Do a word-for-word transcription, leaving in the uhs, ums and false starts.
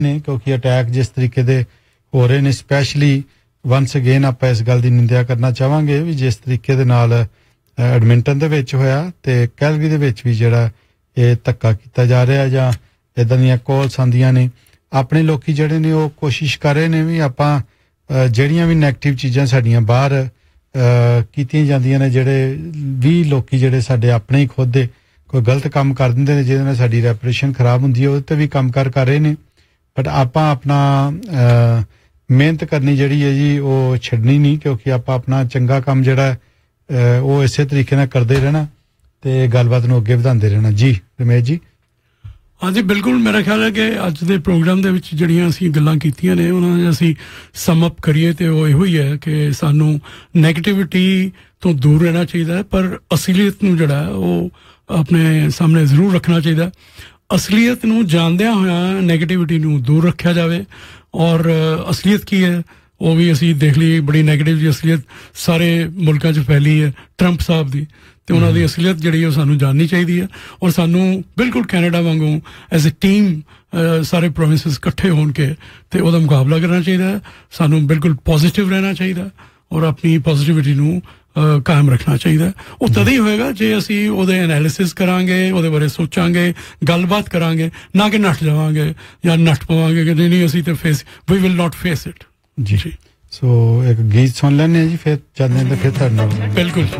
ਨੇ ਕਿਉਂਕਿ ਅਟੈਕ ਜਿਸ ਤਰੀਕੇ ਦੇ ਹੋ ਰਹੇ ਨੇ ਸਪੈਸ਼ਲੀ ਵਨਸ ਅਗੇਨ ਆਪਾਂ ਇਸ ਗੱਲ ਦੀ ਨਿੰਦਿਆ ਕਰਨਾ ਚਾਹਾਂਗੇ ਵੀ ਜਿਸ ਤਰੀਕੇ ਦੇ ਨਾਲ ਐਡਮਿੰਟਨ ਦੇ ਵਿੱਚ ਹੋਇਆ ਤੇ ਕੈਲਗਰੀ ਦੇ ਵਿੱਚ ਵੀ ਜਿਹੜਾ ਇਹ ਧੱਕਾ ਕੀਤਾ ਜਾ ਰਿਹਾ ਜਾਂ ਇਦਾਂ ਦੀਆਂ ਕਾਲਸ ਆਉਂਦੀਆਂ ਨੇ ਆਪਣੇ ਲੋਕੀ ਜਿਹੜੇ ਨੇ ਉਹ ਕੋਸ਼ਿਸ਼ ਕਰ ਰਹੇ ਨੇ ਵੀ ਆਪਾਂ ਜਿਹੜੀਆਂ ਵੀ ਨੈਗੇਟਿਵ ਚੀਜ਼ਾਂ ਸਾਡੀਆਂ ਬਾਹਰ ਕੀਤੀਆਂ ਜਾਂਦੀਆਂ ਨੇ ਜਿਹੜੇ ਵੀ ਲੋਕੀ ਜਿਹੜੇ ਸਾਡੇ ਆਪਣੇ ਹੀ ਖੁਦ ਦੇ ਕੋਈ ਗਲਤ ਕੰਮ ਕਰ ਦਿੰਦੇ ਨੇ ਜਿਹਦੇ ਨਾਲ ਸਾਡੀ ਰੈਪੂਟੇਸ਼ਨ ਖਰਾਬ ਹੁੰਦੀ ਹੈ ਉਹਦੇ ਤੇ ਵੀ ਕੰਮ ਕਰ ਕਰ ਰਹੇ ਨੇ ਬਟ ਆਪਾਂ ਆਪਣਾ ਮਿਹਨਤ ਕਰਨੀ ਜਿਹੜੀ ਹੈ ਜੀ ਉਹ ਛੱਡਣੀ ਨਹੀਂ ਕਿਉਂਕਿ ਆਪਾਂ ਆਪਣਾ ਚੰਗਾ ਕੰਮ ਜਿਹੜਾ ਉਹ ਇਸੇ ਤਰੀਕੇ ਨਾਲ ਕਰਦੇ ਰਹਿਣਾ ਤੇ ਗੱਲਬਾਤ ਨੂੰ ਅੱਗੇ ਵਧਾਉਂਦੇ ਰਹਿਣਾ ਜੀ ਰਮੇਸ਼ ਜੀ ਹਾਂਜੀ ਬਿਲਕੁਲ ਮੇਰਾ ਖਿਆਲ ਹੈ ਕਿ ਅੱਜ ਦੇ ਪ੍ਰੋਗਰਾਮ ਦੇ ਵਿੱਚ ਜਿਹੜੀਆਂ ਅਸੀਂ ਗੱਲਾਂ ਕੀਤੀਆਂ ਨੇ ਉਹਨਾਂ ਨੂੰ ਅਸੀਂ ਸਮ ਅਪ ਕਰੀਏ ਤੇ ਉਹ ਇਹੋ ਹੀ ਹੈ ਕਿ ਸਾਨੂੰ ਨੈਗੇਟਿਵਿਟੀ ਤੋਂ ਦੂਰ ਰਹਿਣਾ ਚਾਹੀਦਾ ਹੈ ਪਰ ਅਸਲੀਅਤ ਨੂੰ ਜਿਹੜਾ ਉਹ ਆਪਣੇ ਸਾਹਮਣੇ ਜ਼ਰੂਰ ਰੱਖਣਾ ਚਾਹੀਦਾ ਅਸਲੀਅਤ ਨੂੰ ਜਾਣਦਿਆਂ ਹੋਇਆਂ ਨੈਗੇਟਿਵਿਟੀ ਨੂੰ ਦੂਰ ਰੱਖਿਆ ਜਾਵੇ ਔਰ ਅਸਲੀਅਤ ਕੀ ਹੈ ਉਹ ਵੀ ਅਸੀਂ ਦੇਖ ਲਈ ਬੜੀ ਨੈਗੇਟਿਵ ਜਿਹੀ ਅਸਲੀਅਤ ਸਾਰੇ ਮੁਲਕਾਂ 'ਚ ਫੈਲੀ ਹੈ ਟਰੰਪ ਸਾਹਿਬ ਦੀ ਤੇ ਉਹਨਾਂ ਦੀ ਅਸਲੀਅਤ ਜਿਹੜੀ ਉਹ ਸਾਨੂੰ ਜਾਣਨੀ ਚਾਹੀਦੀ ਹੈ ਔਰ ਸਾਨੂੰ ਬਿਲਕੁਲ ਕੈਨੇਡਾ ਵਾਂਗੂ ਐਜ਼ ਅ ਟੀਮ ਸਾਰੇ ਪ੍ਰੋਵਿੰਸਿਸ ਇਕੱਠੇ ਹੋਣ ਕੇ ਤੇ ਉਹਦਾ ਮੁਕਾਬਲਾ ਕਰਨਾ ਚਾਹੀਦਾ ਸਾਨੂੰ ਬਿਲਕੁਲ ਪੋਜ਼ੀਟਿਵ ਰਹਿਣਾ ਚਾਹੀਦਾ ਔਰ ਆਪਣੀ ਪੋਜ਼ੀਟਿਵਿਟੀ ਨੂੰ ਕਾਇਮ ਰੱਖਣਾ ਚਾਹੀਦਾ ਉਹ ਤਦ ਹੀ ਹੋਏਗਾ ਜੇ ਅਸੀਂ ਉਹਦੇ ਐਨਾਲਿਸਿਸ ਕਰਾਂਗੇ ਉਹਦੇ ਬਾਰੇ ਸੋਚਾਂਗੇ ਗੱਲਬਾਤ ਕਰਾਂਗੇ ਨਾ ਕਿ ਨੱਠ ਜਾਵਾਂਗੇ ਜਾਂ ਨੱਠ ਪਵਾਂਗੇ ਕਿ ਨਹੀਂ ਨਹੀਂ ਅਸੀਂ ਤਾਂ face we will not face it ਜੀ ਸੋ ਇੱਕ ਗੀਤ ਸੁਣ ਲੈਂਦੇ ਹਾਂ ਜੀ ਫਿਰ ਜਾਂਦੇ ਹਾਂ ਫਿਰ ਤੁਹਾਡੇ ਨਾਲ ਬਿਲਕੁਲ